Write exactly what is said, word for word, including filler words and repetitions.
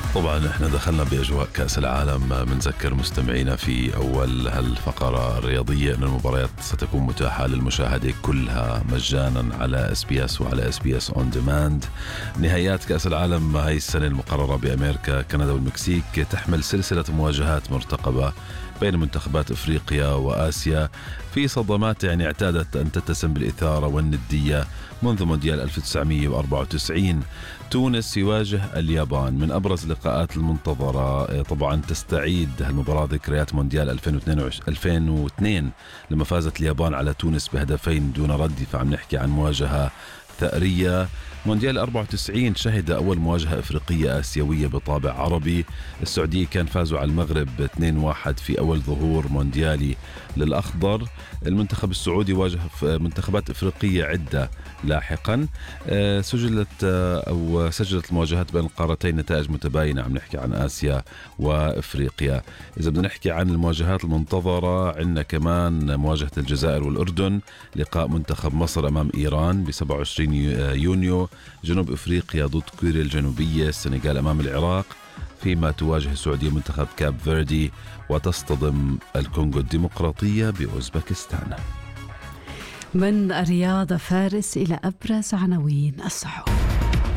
طبعا احنا دخلنا بأجواء كأس العالم. بنذكر مستمعينا في أول هالفقرة الرياضية أن المباريات ستكون متاحة للمشاهدة كلها مجانا على اس بي اس وعلى اس بي اس اون ديماند. نهائيات كأس العالم هاي السنة المقررة بأمريكا، كندا والمكسيك تحمل سلسلة مواجهات مرتقبة بين منتخبات أفريقيا وآسيا في صدمات يعني اعتادت أن تتسم بالإثارة والندية منذ مونديال ألف وتسعمئة وأربعة وتسعين. تونس يواجه اليابان من أبرز اللقاءات المنتظرة. طبعا تستعيد المباراة ذكريات مونديال ألفين واثنين لما فازت اليابان على تونس بهدفين دون رد، فعم نحكي عن مواجهة ثأرية. مونديال أربعة وتسعين شهد أول مواجهة أفريقية آسيوية بطابع عربي. السعودية كان فازوا على المغرب اثنين واحد في أول ظهور مونديالي للأخضر. المنتخب السعودي واجه منتخبات أفريقية عدة لاحقا. سجلت أو سجلت المواجهات بين القارتين نتائج متباينة، عم نحكي عن آسيا وأفريقيا. إذا بدنا نحكي عن المواجهات المنتظرة، عندنا كمان مواجهة الجزائر والأردن، لقاء منتخب مصر أمام إيران ب سبعة وعشرين يونيو، جنوب أفريقيا ضد كوريا الجنوبية، السنغال أمام العراق، فيما تواجه السعودية منتخب كاب فيردي وتصطدم الكونغو الديمقراطية بأوزبكستان. من الرياضة فارس إلى أبرز عناوين الصحف.